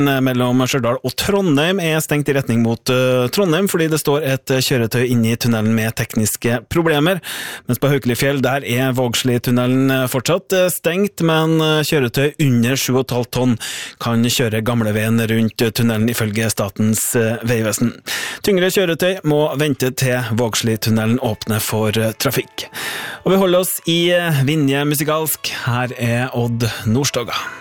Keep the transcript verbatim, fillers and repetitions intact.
Mellom Stjørdal og Trondheim er stengt i retning mot uh, Trondheim, fordi det står et kjøretøy inne i tunnelen med tekniske problemer. Mens på Haukelifjell, der er Vågsli-tunnelen fortsatt stengt, men kjøretøy under sju komma fem tonn kan kjøre gamleveien rundt tunnelen ifølge Statens vegvesen. Tyngre kjøretøy må vente til Vågsli-tunnelen åpner for trafikk. Og vi holder oss i Vinje musikalsk. Her er Odd Nordstoga.